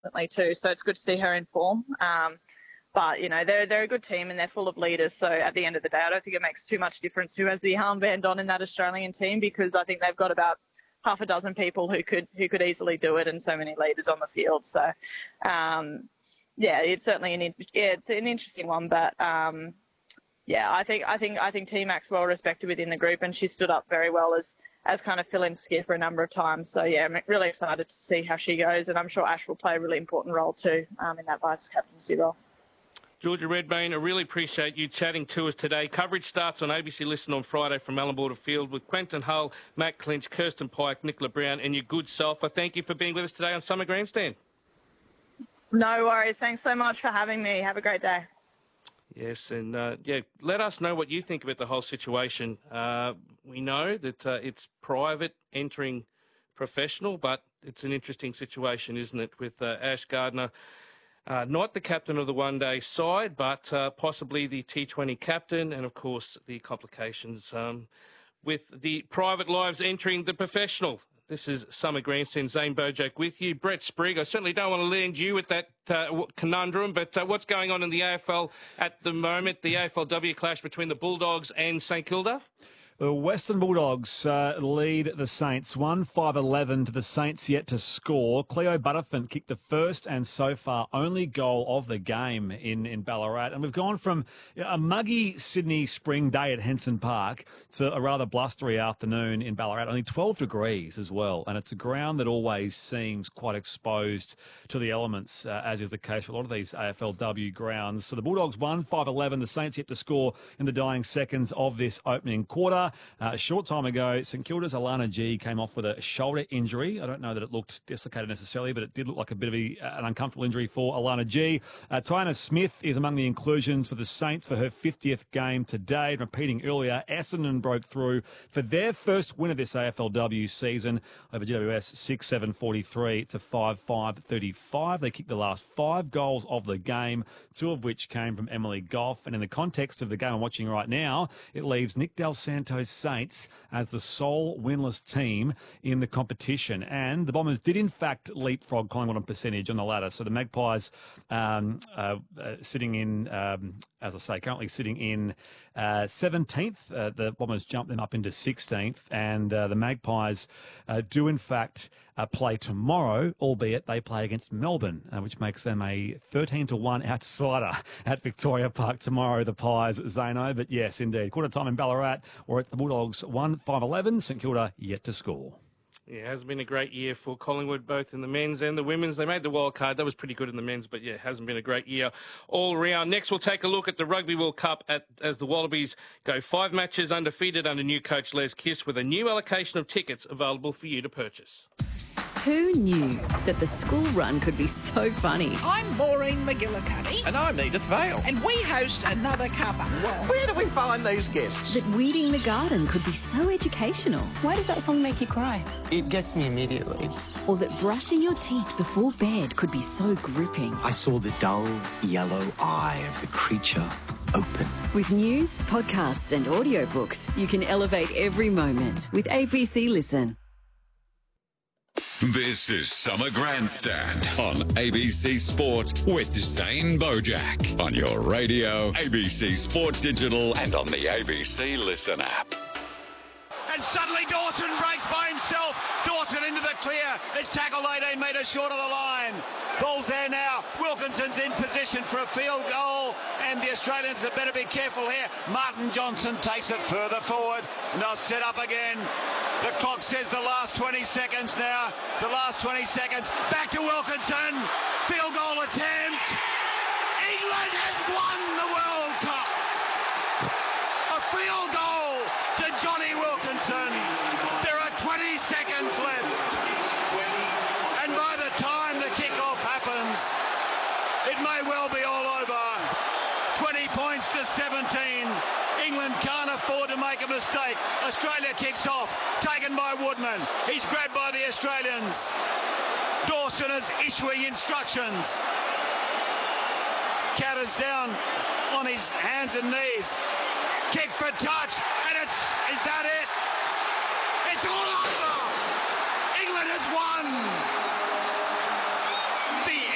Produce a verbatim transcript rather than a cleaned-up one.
consistently too. So it's good to see her in form. Um, but, you know, they're, they're a good team and they're full of leaders. So at the end of the day, I don't think it makes too much difference who has the armband on in that Australian team, because I think they've got about half a dozen people who could who could easily do it, and so many leaders on the field. So, um, yeah, it's certainly an yeah, it's an interesting one. But um, yeah, I think I think I think T-Mac's well respected within the group, and she stood up very well as as kind of fill-in skier for a number of times. So yeah, I'm really excited to see how she goes, and I'm sure Ash will play a really important role too um, in that vice captaincy role. Georgia Redmayne, I really appreciate you chatting to us today. Coverage starts on A B C Listen on Friday from Allan Border Field with Quentin Hull, Matt Clinch, Kirsten Pike, Nicola Brown and your good self. I thank you for being with us today on Summer Grandstand. No worries. Thanks so much for having me. Have a great day. Yes, and uh, yeah, let us know what you think about the whole situation. Uh, we know that uh, it's private entering professional, but it's an interesting situation, isn't it, with uh, Ash Gardner, Uh, not the captain of the one-day side, but uh, possibly the T twenty captain, and, of course, the complications um, with the private lives entering the professional. This is Summer Grandstand. Zane Bojack with you. Brett Sprigg, I certainly don't want to land you with that uh, conundrum, but uh, what's going on in the A F L at the moment, the A F L W clash between the Bulldogs and St Kilda? The Western Bulldogs uh, lead the Saints one five eleven to the Saints yet to score. Cleo Butterfin kicked the first and so far only goal of the game in, in Ballarat. And we've gone from a muggy Sydney spring day at Henson Park to a rather blustery afternoon in Ballarat. Only twelve degrees as well. And it's a ground that always seems quite exposed to the elements, uh, as is the case for a lot of these A F L W grounds. So the Bulldogs won five eleven. The Saints yet to score in the dying seconds of this opening quarter. Uh, a short time ago, St Kilda's Alana G came off with a shoulder injury. I don't know that it looked dislocated necessarily, but it did look like a bit of a, an uncomfortable injury for Alana G. Uh, Tiana Smith is among the inclusions for the Saints for her fiftieth game today. Repeating earlier, Essendon broke through for their first win of this A F L W season over G W S six seven forty-three to five five thirty-five. They kicked the last five goals of the game, two of which came from Emily Goff. And in the context of the game I'm watching right now, it leaves Nick Del Santos Saints as the sole winless team in the competition. And the Bombers did, in fact, leapfrog Collingwood on percentage on the ladder. So the Magpies um, uh, uh, sitting in, um, as I say, currently sitting in uh, seventeenth. Uh, the Bombers jumped them up into sixteenth. And uh, the Magpies uh, do, in fact, uh, play tomorrow, albeit they play against Melbourne, uh, which makes them a thirteen to one outsider at Victoria Park tomorrow, the Pies, Zano. But yes, indeed, quarter time in Ballarat, or at the Bulldogs one five eleven. St Kilda yet to score. Yeah, it hasn't been a great year for Collingwood, both in the men's and the women's. They made the wild card. That was pretty good in the men's, but yeah, it hasn't been a great year all round. Next, we'll take a look at the Rugby World Cup at, as the Wallabies go five matches undefeated under new coach Les Kiss, with a new allocation of tickets available for you to purchase. Who knew that the school run could be so funny? I'm Maureen McGillicuddy. And I'm Edith Vale. And we host Another Cuppa. Where do we find these guests? That weeding the garden could be so educational. Why does that song make you cry? It gets me immediately. Or that brushing your teeth before bed could be so gripping. I saw the dull yellow eye of the creature open. With news, podcasts and audiobooks, you can elevate every moment with A B C Listen. This is Summer Grandstand on A B C Sport with Zane Bojack on your radio, A B C Sport Digital, and on the A B C Listen app. And suddenly Dawson breaks by himself. Dawson into the clear. Is tackled eighteen metres short of the line. Ball's there now. Wilkinson's in position for a field goal. And the Australians had better be careful here. Martin Johnson takes it further forward. And they'll set up again. The clock says the last twenty seconds now. The last twenty seconds. Back to Wilkinson. Field goal attempt. England has won the World Cup. A field goal to Johnny Wilkinson. There are twenty seconds left. And by the time the kickoff happens, it may well be all over. twenty points to seventeen. England can't afford to make a mistake. Australia kicks off, taken by Woodman. He's grabbed by the Australians. Dawson is issuing instructions. Counters down on his hands and knees. Kick for touch, and it's, is that it? It's all over! England has won!